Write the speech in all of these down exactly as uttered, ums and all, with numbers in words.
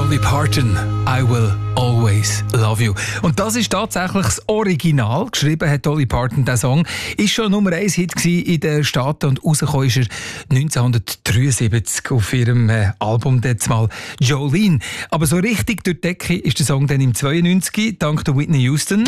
Dolly Parton, I Will Always Love You. Und das ist tatsächlich das Original. Geschrieben hat Dolly Parton den Song. Ist schon Nummer eins Hit in den Staaten und rausgekommen ist er neunzehnhundertdreiundsiebzig auf ihrem äh, Album jetzt mal Jolene. Aber so richtig durch die Decke ist der Song dann im zweiundneunzig dank der Whitney Houston.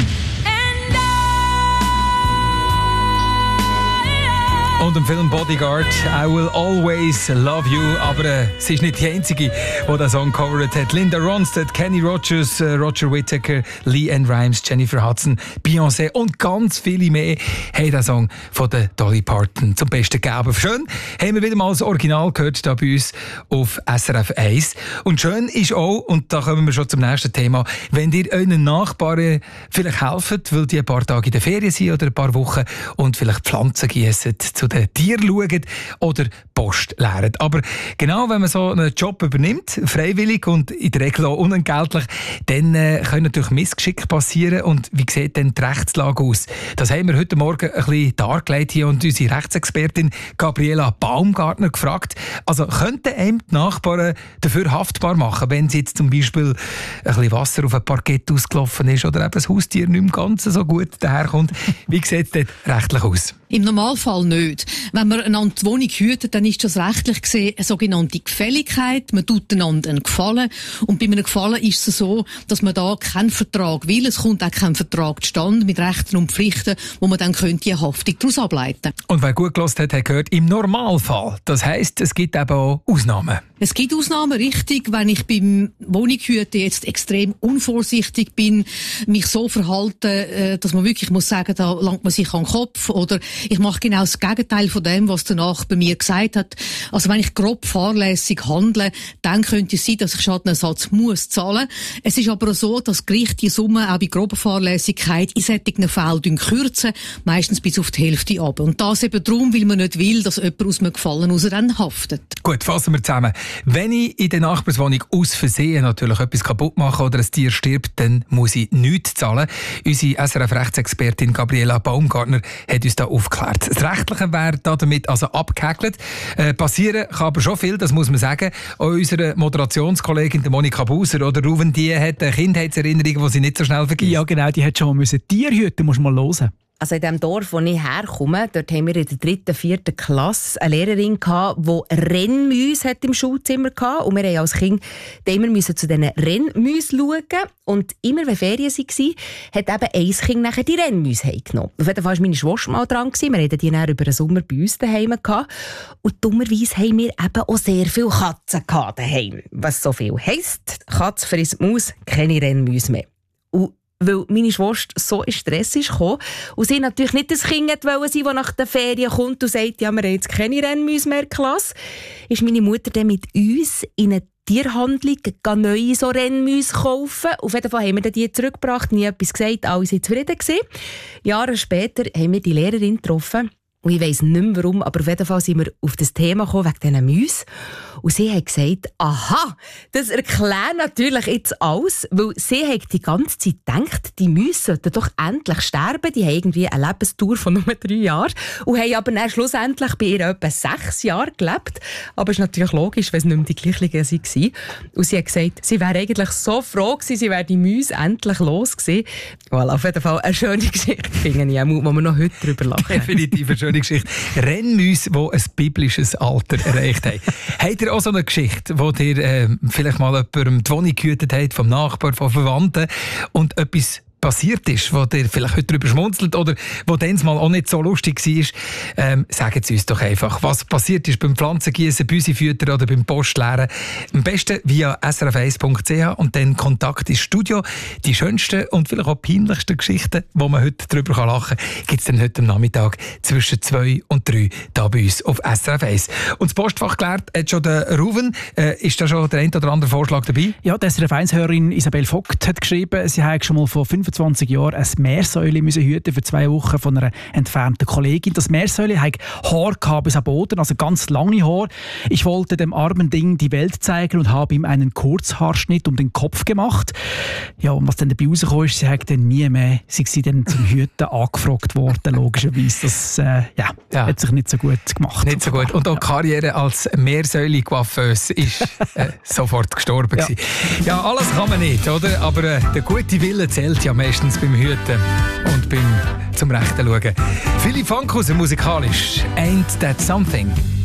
Und im Film Bodyguard, I Will Always Love You. Aber äh, sie ist nicht die einzige, die diesen Song gecovert hat. Linda Ronstadt, Kenny Rogers, äh, Roger Whittaker, Lee Ann Rimes, Jennifer Hudson, Beyoncé und ganz viele mehr haben den Song von der Dolly Parton zum Besten gegeben. Schön haben wir wieder mal das Original gehört hier bei uns auf S R F eins. Und schön ist auch, und da kommen wir schon zum nächsten Thema, wenn ihr euren Nachbarn vielleicht helft, weil die ein paar Tage in der Ferien sind oder ein paar Wochen und vielleicht Pflanzen gießen, zu den Tieren schauen oder Post leeren. Aber genau, wenn man so einen Job übernimmt, freiwillig und in der Regel auch unentgeltlich, dann äh, können natürlich Missgeschicke passieren. Und wie sieht denn die Rechtslage aus? Das haben wir heute Morgen ein bisschen dargelegt hier und unsere Rechtsexpertin Gabriela Baumgartner gefragt. Also könnten einem die Nachbarn dafür haftbar machen, wenn sie jetzt zum Beispiel ein bisschen Wasser auf ein Parkett ausgelaufen ist oder eben das Haustier nicht im Ganzen so gut daherkommt? Wie sieht es dort rechtlich aus? Im Normalfall nicht. Wenn man einander die Wohnung hütet, dann ist das rechtlich gesehen eine sogenannte Gefälligkeit. Man tut einander einen Gefallen. Und bei einem Gefallen ist es so, dass man da keinen Vertrag will. Es kommt auch kein Vertrag zustande mit Rechten und Pflichten, wo man dann könnte eine Haftung daraus ableiten. Und wer gut gehört hat, hat gehört, im Normalfall. Das heisst, es gibt eben auch Ausnahmen. Es gibt Ausnahmen, richtig. Wenn ich beim Wohnungshüten jetzt extrem unvorsichtig bin, mich so verhalte, dass man wirklich muss sagen, da langt man sich an den Kopf, oder ich mache genau das Gegenteil von dem, was danach bei mir gesagt hat. Also wenn ich grob fahrlässig handle, dann könnte es sein, dass ich Schadenersatz muss zahlen. Es ist aber auch so, dass Gerichte die Summe auch bei grober Fahrlässigkeit in solchen Fällen kürzen, meistens bis auf die Hälfte ab. Und das eben darum, weil man nicht will, dass jemand aus einem Gefallen raus dann haftet. Gut, fassen wir zusammen. Wenn ich in der Nachbarswohnung aus Versehen natürlich etwas kaputt mache oder ein Tier stirbt, dann muss ich nichts zahlen. Unsere S R F-Rechtsexpertin Gabriela Baumgartner hat uns da aufgeklärt. Das Rechtliche wäre damit also abgehäkelt. Äh, passieren kann aber schon viel, das muss man sagen. Auch unsere Moderationskollegin Monika Buser oder Ruven, die hat eine Kindheitserinnerung, die sie nicht so schnell vergisst. Ja genau, die hat schon mal Tier hüten, muss man mal hören. Also in dem Dorf, wo ich herkomme, dort haben wir in der dritten, vierten Klasse eine Lehrerin gehabt, die Rennmäuse im Schulzimmer hatte. Und wir haben als Kind immer müssen zu diesen Rennmäusen schauen. Und immer, wenn Ferien waren, hat eben ein Kind nachher die Rennmäuse heimgenommen. Auf jeden Fall war meine Schwester mal dran. Wir hatten die dann über den Sommer bei uns daheim gehabt. Und dummerweise haben wir eben auch sehr viele Katzen daheim. Was so viel heisst, Katze frisst Maus, keine Rennmäuse mehr. Und weil meine Schwester so in Stress kam und sie natürlich nicht das Kind wollte sein, das nach den Ferien kommt und sagt, ja, wir haben jetzt keine Rennmäuse mehr in der Klasse, ist meine Mutter dann mit uns in eine Tierhandlung neue so Rennmäuse kaufen. Auf jeden Fall haben wir die zurückgebracht, nie etwas gesagt, alle waren zufrieden gewesen. Jahre später haben wir die Lehrerin getroffen. Und ich weiss nicht mehr warum, aber auf jeden Fall sind wir auf das Thema gekommen, wegen diesen Mäusen. Und sie hat gesagt, aha, das erklärt natürlich jetzt alles, weil sie hat die ganze Zeit gedacht, die Mäuse sollten doch endlich sterben. Die haben irgendwie eine Lebensdauer von nur drei Jahren und haben aber dann schlussendlich bei ihr etwa sechs Jahre gelebt. Aber es ist natürlich logisch, wenn es nicht mehr die gleichen waren. Und sie hat gesagt, sie wäre eigentlich so froh gewesen, sie wäre die Mäuse endlich los gewesen. Voilà, auf jeden Fall eine schöne Geschichte, finde ich, wo wir noch heute drüber lachen. Definitiv eine schöne Geschichte. Rennmäuse, die ein biblisches Alter erreicht haben. Habt ihr auch so eine Geschichte, wo ihr äh, vielleicht mal jemandem die Wohnung gehütet habt, vom Nachbarn, von Verwandten und etwas passiert ist, wo ihr vielleicht heute darüber schmunzelt oder wo dann mal auch nicht so lustig war, ähm, sagen Sie uns doch einfach, was passiert ist beim Pflanzengießen, Büsifüttern oder beim Postleeren. Am besten via s r f eins punkt c h und dann Kontakt ins Studio. Die schönsten und vielleicht auch peinlichsten Geschichten, wo man heute darüber lachen kann, gibt es dann heute am Nachmittag zwischen zwei und drei hier bei uns auf S R F eins. Und das Postfach klärt hat schon der Ruven. Äh, ist da schon der ein oder andere Vorschlag dabei? Ja, die S R F eins-Hörerin Isabel Vogt hat geschrieben, sie hat schon mal vor fünfundzwanzig fünfundzwanzig Jahren ein Meersäule müssen hüten für zwei Wochen von einer entfernten Kollegin. Das Meersäule hatte Haar bis am Boden, also ganz lange Haare. Ich wollte dem armen Ding die Welt zeigen und habe ihm einen Kurzhaarschnitt um den Kopf gemacht. Ja, und was dann dabei rausgekommen ist, sie hat dann nie mehr, sie sei dann zum Hüten angefragt worden, logischerweise. Das äh, ja, ja. hat sich nicht so gut gemacht. Nicht so gut. Und auch die Karriere als Meersäule-Coiffeuse ist äh, sofort gestorben. Ja. ja, alles kann man nicht, oder? Aber äh, der gute Wille zählt ja meistens beim Hüten und beim zum Rechten schauen. Philipp Fankhauser musikalisch. Ain't That Something?